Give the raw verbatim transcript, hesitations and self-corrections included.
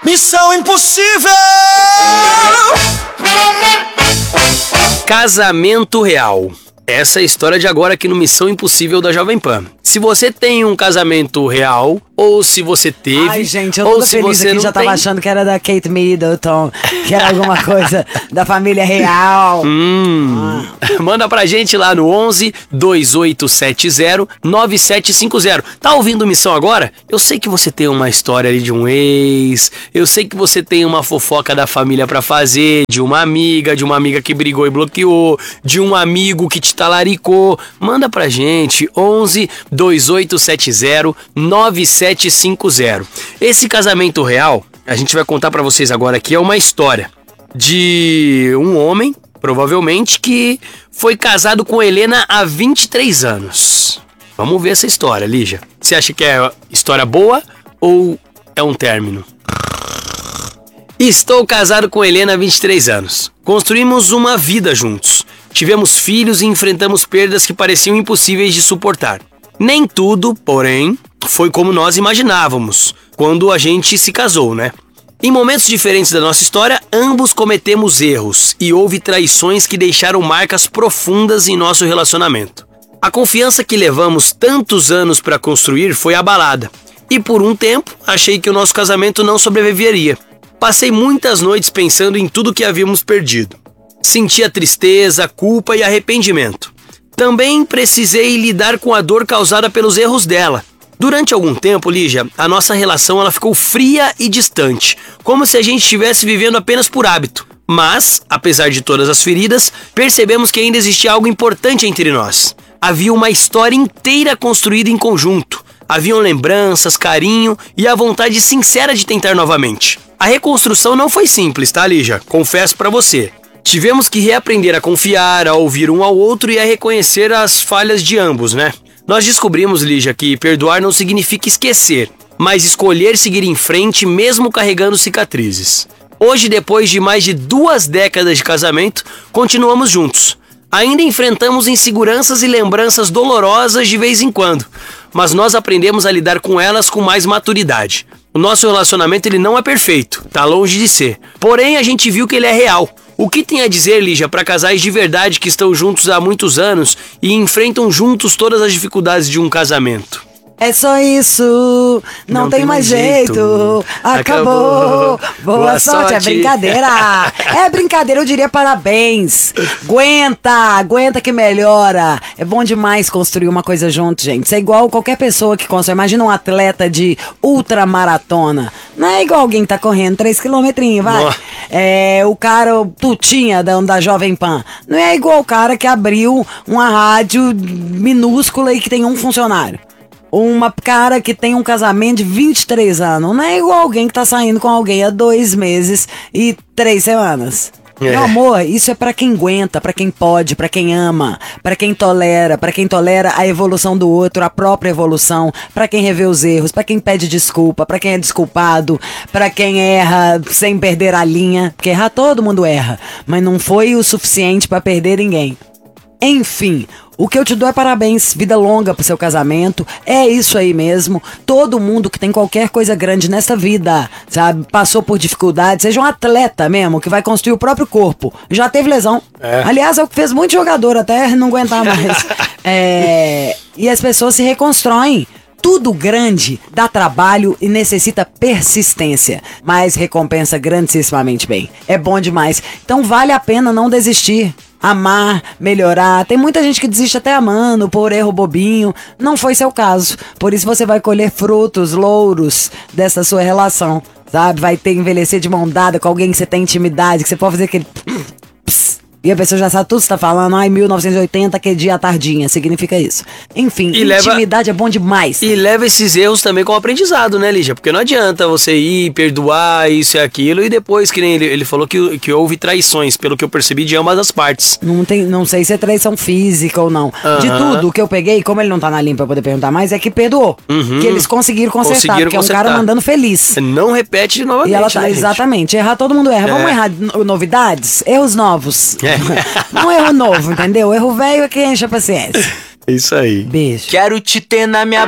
Missão Impossível! Casamento real. Essa é a história de agora aqui no Missão Impossível da Jovem Pan. Se você tem um casamento real, ou se você teve... Ai, gente, eu ou tô se feliz você aqui, não já tava tem... achando que era da Kate Middleton, que era alguma coisa da família real. Hum. Ah. Manda pra gente lá no onze, dois oito sete zero, nove sete cinco zero. Tá ouvindo Missão agora? Eu sei que você tem uma história ali de um ex, eu sei que você tem uma fofoca da família pra fazer, de uma amiga, de uma amiga que brigou e bloqueou, de um amigo que te talaricou. Manda pra gente, onze, dois oito sete zero, nove sete cinco zero. Esse casamento real, a gente vai contar pra vocês agora aqui, é uma história de um homem, provavelmente, que foi casado com Helena há vinte e três anos. Vamos ver essa história, Lígia. Você acha que é história boa ou é um término? Estou casado com Helena há vinte e três anos. Construímos uma vida juntos. Tivemos filhos e enfrentamos perdas que pareciam impossíveis de suportar. Nem tudo, porém, foi como nós imaginávamos quando a gente se casou, né? Em momentos diferentes da nossa história, ambos cometemos erros e houve traições que deixaram marcas profundas em nosso relacionamento. A confiança que levamos tantos anos para construir foi abalada e por um tempo achei que o nosso casamento não sobreviveria. Passei muitas noites pensando em tudo que havíamos perdido. Sentia tristeza, culpa e arrependimento. Também precisei lidar com a dor causada pelos erros dela. Durante algum tempo, Lígia, a nossa relação ela ficou fria e distante, como se a gente estivesse vivendo apenas por hábito. Mas, apesar de todas as feridas, percebemos que ainda existia algo importante entre nós. Havia uma história inteira construída em conjunto. Haviam lembranças, carinho e a vontade sincera de tentar novamente. A reconstrução não foi simples, tá, Lígia? Confesso pra você. Tivemos que reaprender a confiar, a ouvir um ao outro e a reconhecer as falhas de ambos, né? Nós descobrimos, Lígia, que perdoar não significa esquecer, mas escolher seguir em frente mesmo carregando cicatrizes. Hoje, depois de mais de duas décadas de casamento, continuamos juntos. Ainda enfrentamos inseguranças e lembranças dolorosas de vez em quando, mas nós aprendemos a lidar com elas com mais maturidade. O nosso relacionamento ele não é perfeito, tá longe de ser. Porém, a gente viu que ele é real. O que tem a dizer, Lígia, para casais de verdade que estão juntos há muitos anos e enfrentam juntos todas as dificuldades de um casamento? É só isso, não, não tem, tem mais jeito, jeito. Acabou. Acabou, boa, boa sorte. sorte, é brincadeira, é brincadeira, eu diria parabéns, aguenta, aguenta que melhora, é bom demais construir uma coisa junto, gente, isso é igual qualquer pessoa que constrói, imagina um atleta de ultramaratona, não é igual alguém que tá correndo três quilômetrinhos, vai, oh. é, o cara, o Tutinha da, da Jovem Pan, não é igual o cara que abriu uma rádio minúscula e que tem um funcionário. Uma cara que tem um casamento de vinte e três anos. Não é igual alguém que tá saindo com alguém há dois meses e três semanas. É. Meu amor, isso é pra quem aguenta, pra quem pode, pra quem ama, pra quem tolera, pra quem tolera a evolução do outro, a própria evolução, pra quem revê os erros, pra quem pede desculpa, pra quem é desculpado, pra quem erra sem perder a linha. Porque errar todo mundo erra, mas não foi o suficiente pra perder ninguém. Enfim, o que eu te dou é parabéns, vida longa pro seu casamento, é isso aí mesmo, todo mundo que tem qualquer coisa grande nessa vida, sabe, passou por dificuldades, seja um atleta mesmo, que vai construir o próprio corpo, já teve lesão, é. aliás, é o que fez muito jogador até não aguentar mais, é, e as pessoas se reconstroem. Tudo grande dá trabalho e necessita persistência, mas recompensa grandissimamente bem. É bom demais. Então vale a pena não desistir. Amar, melhorar. Tem muita gente que desiste até amando, por erro bobinho. Não foi seu caso. Por isso você vai colher frutos, louros dessa sua relação. Sabe? Vai ter envelhecer de mão dada com alguém que você tem intimidade, que você pode fazer aquele... E a pessoa já sabe tudo que você tá falando. Ai, mil novecentos e oitenta, que dia à tardinha. Significa isso. Enfim, e intimidade leva, é bom demais. E leva esses erros também como aprendizado, né, Lígia? Porque não adianta você ir, perdoar isso e aquilo. E depois, que nem ele, ele falou que, que houve traições, pelo que eu percebi, de ambas as partes. Não, tem, não sei se é traição física ou não. Uhum. De tudo, o que eu peguei, como ele não tá na linha pra poder perguntar mais, é que perdoou. Uhum. Que eles conseguiram consertar. Conseguiram porque consertar. É um cara mandando feliz. Não repete novamente. E ela tá, né, exatamente. Errar todo mundo erra. É. Vamos errar novidades? Erros novos. É. Não erro novo, entendeu? Erro velho é que enche a paciência. Isso aí. Beijo. Quero te ter na minha